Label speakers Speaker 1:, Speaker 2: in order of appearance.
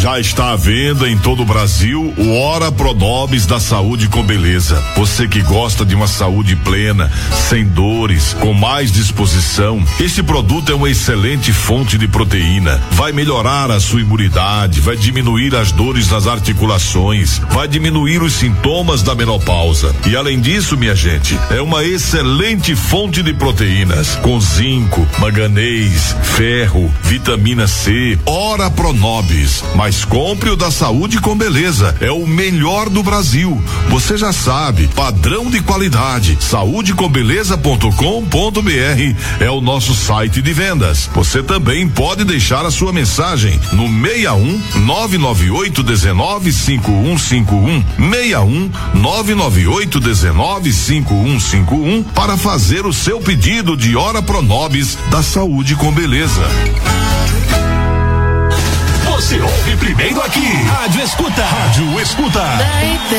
Speaker 1: Já está à venda em todo o Brasil o Ora Pronobis da Saúde com Beleza. Você que gosta de uma saúde plena, sem dores, com mais disposição, este produto é uma excelente fonte de proteína. Vai melhorar a sua imunidade, vai diminuir as dores nas articulações, vai diminuir os sintomas da menopausa. E além disso, minha gente, é uma excelente fonte de proteínas, com zinco, manganês, ferro, vitamina C. Ora Pronobis. Mas compre o da Saúde com Beleza. É o melhor do Brasil. Você já sabe, padrão de qualidade. saudecombeleza.com.br é o nosso site de vendas. Você também pode deixar a sua mensagem no 61 998 19 5151 61 998 19 5151 para fazer o seu pedido de Ora Pronobis da Saúde com Beleza.
Speaker 2: Você ouve primeiro aqui. Rádio Escuta.